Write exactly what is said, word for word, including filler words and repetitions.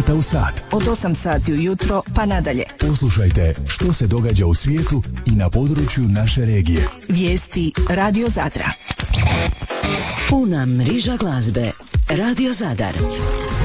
sata u sat. Od osam sati ujutro pa nadalje. Poslušajte što se događa u svijetu i na području naše regije. Vijesti Radio Zadra. Puna mriža glazbe. Radio Zadar.